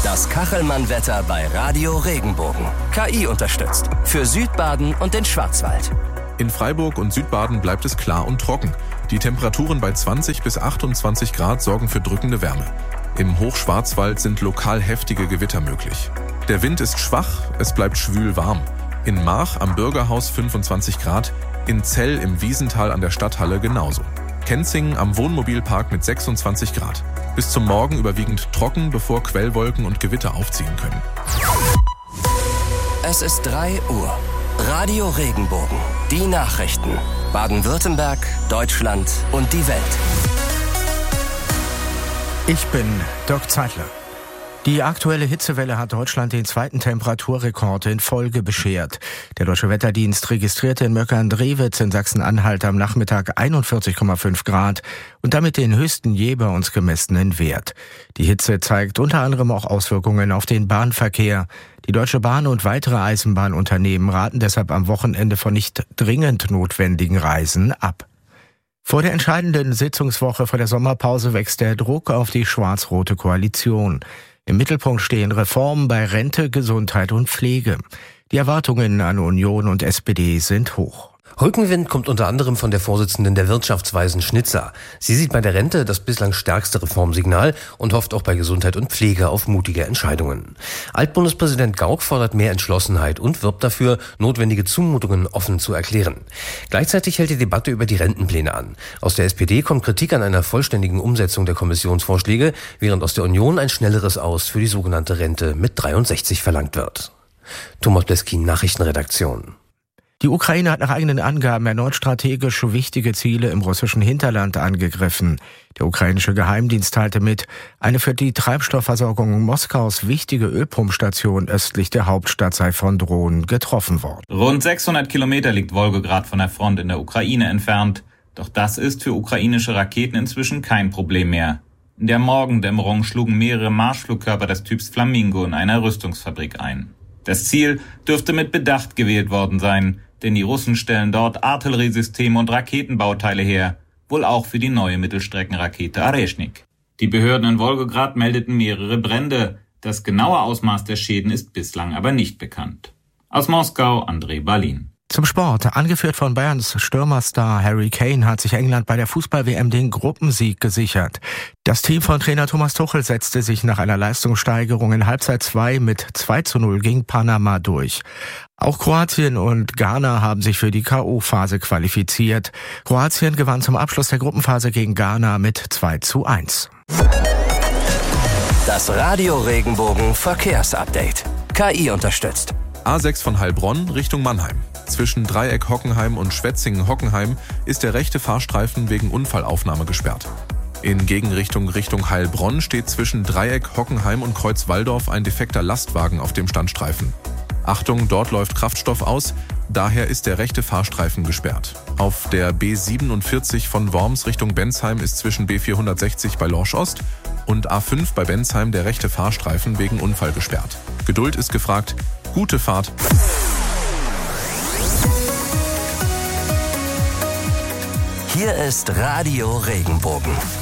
Das Kachelmann-Wetter bei Radio Regenbogen. KI unterstützt. Für Südbaden und den Schwarzwald. In Freiburg und Südbaden bleibt es klar und trocken. Die Temperaturen bei 20 bis 28 Grad sorgen für drückende Wärme. Im Hochschwarzwald sind lokal heftige Gewitter möglich. Der Wind ist schwach, es bleibt schwül warm. In Mach am Bürgerhaus 25 Grad, in Zell im Wiesental an der Stadthalle genauso. Kenzingen am Wohnmobilpark mit 26 Grad. Bis zum Morgen überwiegend trocken, bevor Quellwolken und Gewitter aufziehen können. Es ist 3 Uhr. Radio Regenbogen. Die Nachrichten. Baden-Württemberg, Deutschland und die Welt. Ich bin Dirk Zeitler. Die aktuelle Hitzewelle hat Deutschland den zweiten Temperaturrekord in Folge beschert. Der Deutsche Wetterdienst registrierte in Möckern-Drewitz in Sachsen-Anhalt am Nachmittag 41,5 Grad und damit den höchsten je bei uns gemessenen Wert. Die Hitze zeigt unter anderem auch Auswirkungen auf den Bahnverkehr. Die Deutsche Bahn und weitere Eisenbahnunternehmen raten deshalb am Wochenende von nicht dringend notwendigen Reisen ab. Vor der entscheidenden Sitzungswoche vor der Sommerpause wächst der Druck auf die schwarz-rote Koalition. Im Mittelpunkt stehen Reformen bei Rente, Gesundheit und Pflege. Die Erwartungen an Union und SPD sind hoch. Rückenwind kommt unter anderem von der Vorsitzenden der Wirtschaftsweisen Schnitzer. Sie sieht bei der Rente das bislang stärkste Reformsignal und hofft auch bei Gesundheit und Pflege auf mutige Entscheidungen. Altbundespräsident Gauck fordert mehr Entschlossenheit und wirbt dafür, notwendige Zumutungen offen zu erklären. Gleichzeitig hält die Debatte über die Rentenpläne an. Aus der SPD kommt Kritik an einer vollständigen Umsetzung der Kommissionsvorschläge, während aus der Union ein schnelleres Aus für die sogenannte Rente mit 63 verlangt wird. Thomas Bleskin, Nachrichtenredaktion. Die Ukraine hat nach eigenen Angaben erneut strategisch wichtige Ziele im russischen Hinterland angegriffen. Der ukrainische Geheimdienst teilte mit, eine für die Treibstoffversorgung Moskaus wichtige Ölpumpstation östlich der Hauptstadt sei von Drohnen getroffen worden. Rund 600 Kilometer liegt Wolgograd von der Front in der Ukraine entfernt. Doch das ist für ukrainische Raketen inzwischen kein Problem mehr. In der Morgendämmerung schlugen mehrere Marschflugkörper des Typs Flamingo in einer Rüstungsfabrik ein. Das Ziel dürfte mit Bedacht gewählt worden sein, denn die Russen stellen dort Artilleriesysteme und Raketenbauteile her, wohl auch für die neue Mittelstreckenrakete Areshnik. Die Behörden in Wolgograd meldeten mehrere Brände. Das genaue Ausmaß der Schäden ist bislang aber nicht bekannt. Aus Moskau, André Balin. Zum Sport. Angeführt von Bayerns Stürmerstar Harry Kane hat sich England bei der Fußball-WM den Gruppensieg gesichert. Das Team von Trainer Thomas Tuchel setzte sich nach einer Leistungssteigerung in Halbzeit 2 mit 2:0 gegen Panama durch. Auch Kroatien und Ghana haben sich für die K.O.-Phase qualifiziert. Kroatien gewann zum Abschluss der Gruppenphase gegen Ghana mit 2:1. Das Radio Regenbogen Verkehrsupdate. KI unterstützt. A6 von Heilbronn Richtung Mannheim. Zwischen Dreieck Hockenheim und Schwetzingen-Hockenheim ist der rechte Fahrstreifen wegen Unfallaufnahme gesperrt. In Gegenrichtung Richtung Heilbronn steht zwischen Dreieck Hockenheim und Kreuz Walldorf ein defekter Lastwagen auf dem Standstreifen. Achtung, dort läuft Kraftstoff aus, daher ist der rechte Fahrstreifen gesperrt. Auf der B47 von Worms Richtung Bensheim ist zwischen B460 bei Lorsch Ost und A5 bei Bensheim der rechte Fahrstreifen wegen Unfall gesperrt. Geduld ist gefragt, gute Fahrt. Hier ist Radio Regenbogen.